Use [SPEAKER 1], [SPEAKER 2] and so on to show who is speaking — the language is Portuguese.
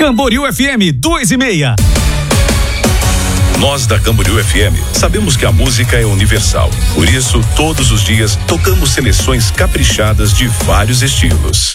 [SPEAKER 1] Camboriú FM 2,5.
[SPEAKER 2] Nós da Camboriú FM sabemos que a música é universal. Por isso, todos os dias tocamos seleções caprichadas de vários estilos.